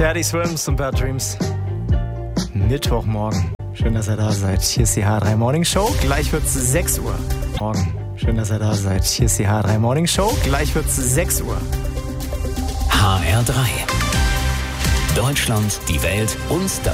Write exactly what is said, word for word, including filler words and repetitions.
Teddy Swims und Bad Dreams. Mittwochmorgen. Schön, dass ihr da seid. Hier ist die H drei Morning Show. Gleich wird's sechs Uhr. Morgen. Schön, dass ihr da seid. Hier ist die H drei Morning Show. Gleich wird's sechs Uhr. H R drei. Deutschland, die Welt und das